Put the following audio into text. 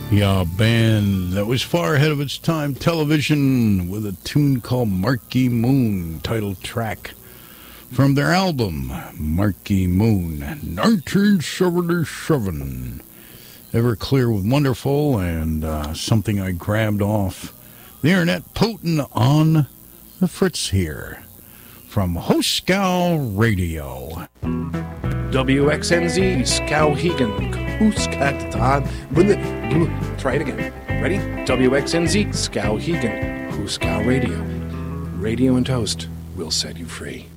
Yeah, a band that was far ahead of its time, Television, with a tune called Marquee Moon, title track from their album, Marquee Moon, 1977. Everclear with Wonderful, and something I grabbed off the internet, Putin on the Fritz here, from Hoskow Radio. WXNZ, Skowhegan, Huskattan. Try it again. Ready? WXNZ, Skowhegan, Huskow Radio. Radio and Toast will set you free.